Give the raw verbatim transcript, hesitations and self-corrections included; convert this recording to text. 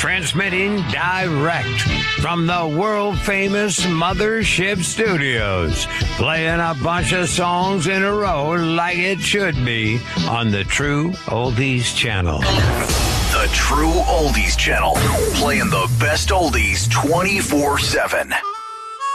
Transmitting direct from the world-famous Mothership Studios. Playing a bunch of songs in a row like it should be on the True Oldies Channel. The True Oldies Channel. Playing the best oldies twenty-four seven.